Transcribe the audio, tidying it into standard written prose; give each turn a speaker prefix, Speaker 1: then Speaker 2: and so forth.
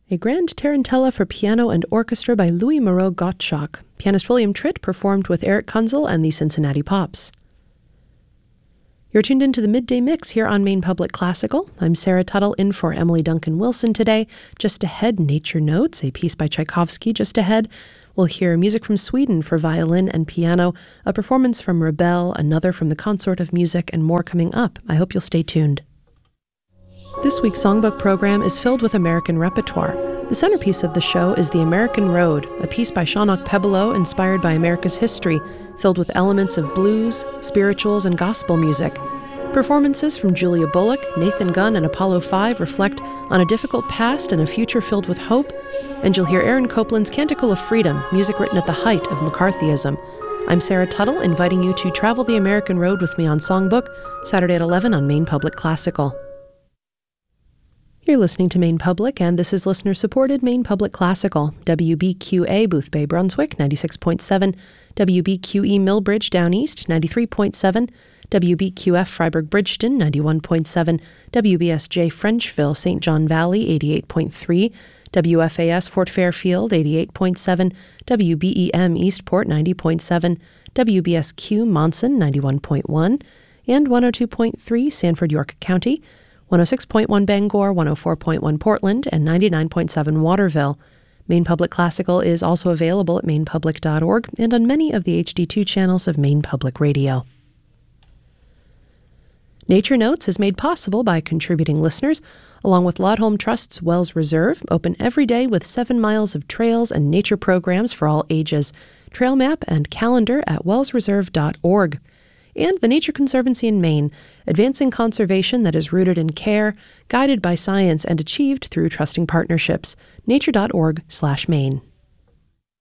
Speaker 1: A grand tarantella for piano and orchestra by Louis Moreau Gottschalk. Pianist William Tritt performed with Eric Kunzel and the Cincinnati Pops. You're tuned into the Midday Mix here on Maine Public Classical. I'm Sarah Tuttle in for Emily Duncan Wilson today. Just ahead, Nature Notes, a piece by Tchaikovsky. Just ahead, we'll hear music from Sweden for violin and piano, a performance from Rebel, another from the Consort of Music, and more coming up. I hope you'll stay tuned. This week's songbook program is filled with American repertoire. The centerpiece of the show is The American Road, a piece by Shaunak Pebolo inspired by America's history, filled with elements of blues, spirituals, and gospel music. Performances from Julia Bullock, Nathan Gunn, and Apollo 5 reflect on a difficult past and a future filled with hope. And you'll hear Aaron Copland's Canticle of Freedom, music written at the height of McCarthyism. I'm Sarah Tuttle, inviting you to travel the American Road with me on Songbook, Saturday at 11 on Maine Public Classical. You're listening to Maine Public, and this is listener-supported Maine Public Classical. WBQA Boothbay, Brunswick, 96.7. WBQE Millbridge, Down East, 93.7. WBQF Freiburg Bridgeton, 91.7. WBSJ Frenchville, St. John Valley, 88.3. WFAS Fort Fairfield, 88.7. WBEM Eastport, 90.7. WBSQ Monson, 91.1. And 102.3 Sanford, York County. 106.1 Bangor, 104.1 Portland, and 99.7 Waterville. Maine Public Classical is also available at mainepublic.org and on many of the HD2 channels of Maine Public Radio. Nature Notes is made possible by contributing listeners, along with Laudholm Trust's Wells Reserve, open every day with 7 miles of trails and nature programs for all ages. Trail map and calendar at wellsreserve.org. And the Nature Conservancy in Maine, advancing conservation that is rooted in care, guided by science, and achieved through trusting partnerships. nature.org/Maine.